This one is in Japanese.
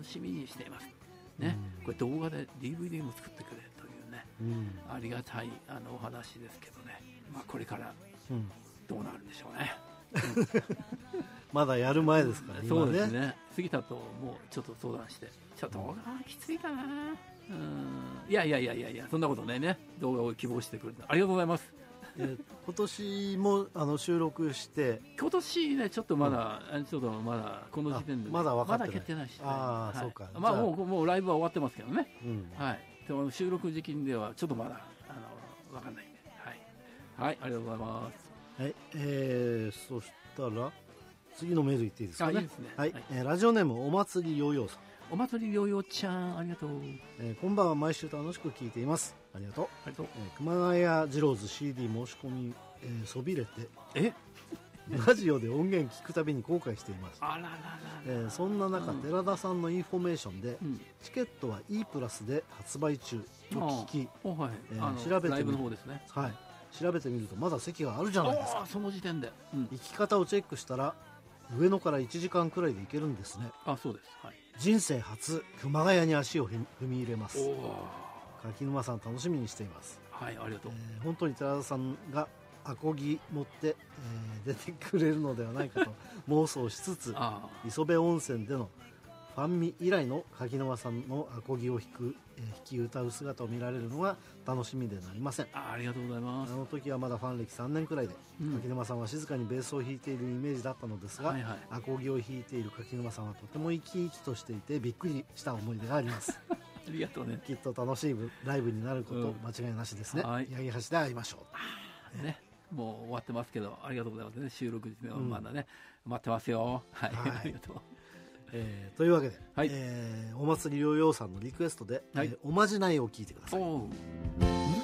楽しみにしていますね、これ動画で DVD も作ってくれるというね、ありがたいお話ですけどね、これからどうなるんでしょうね、 まだやる前ですからね。 そうですね。杉田ともうちょっと相談して、ちょっと動画はきついかな。いやそんなことね、動画を希望してくれた。ありがとうございます。 今年も収録して、 今年ねちょっとまだ、この時点で、 まだ分かってない。 まだ決定ないし、 そうか。 もうライブは終わってますけどね。はい。でも収録時期ではちょっとまだ分かんないんで、はい、ありがとうございます。 はい、そしたら次のメールいっていいですかね。 いいですね。 はい、ラジオネームお祭りヨーヨーさん。 お祭りヨーヨーちゃん、ありがとう。 こんばんは、毎週楽しく聞いています。ありがとう。熊谷二郎ズ CD 申し込み、そびれてラジオで音源聞くたびに後悔しています。そんな中、寺田さんのインフォメーションで、チケットは E プラスで発売中と聞き、調べてみる、調べてみるとまだ席があるじゃないですか。 その時点で、 行き方をチェックしたら上野から1時間くらいで行けるんですね。 そうです。 人生初熊谷に足を踏み入れます。柿沼さん楽しみにしています。 ありがとう。 本当に寺田さんがアコギ持って、出てくれるのではないかと妄想しつつ磯部温泉でのファンミ以来の柿沼さんのアコギを弾き歌う姿を見られるのが楽しみでなりません。 ありがとうございます。 あの時はまだファン歴3年くらいで、柿沼さんは静かにベースを弾いているイメージだったのですが、アコギを弾いている柿沼さんはとても生き生きとしていてびっくりした思い出がありますありがとうね。 きっと楽しいライブになること間違いなしですね。八木橋で会いましょう。もう終わってますけど、ありがとうございますね。収録時はまだね、待ってますよ。ありがとう。 というわけで、お祭りヨーヨーさんのリクエストで、おまじないを聞いてください。